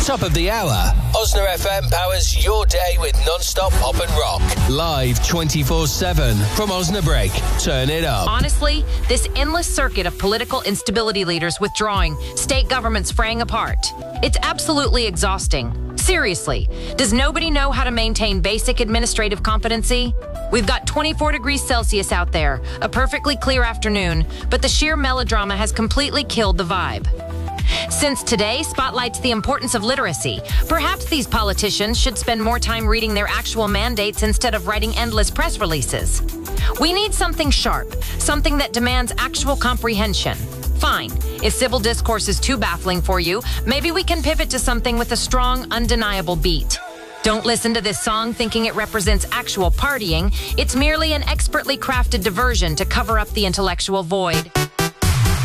Top of the hour. Osna FM powers your day with non-stop pop and rock. Live 24/7 from Osnabrück. Turn it up. Honestly, this endless circuit of political instability leaders withdrawing, state governments fraying apart, it's absolutely exhausting. Seriously, does nobody know how to maintain basic administrative competency? We've got 24 degrees Celsius out there, a perfectly clear afternoon, but the sheer melodrama has completely killed the vibe. Since today spotlights the importance of literacy, perhaps these politicians should spend more time reading their actual mandates instead of writing endless press releases. We need something sharp, something that demands actual comprehension. Fine, if civil discourse is too baffling for you, maybe we can pivot to something with a strong, undeniable beat. Don't listen to this song thinking it represents actual partying. It's merely an expertly crafted diversion to cover up the intellectual void.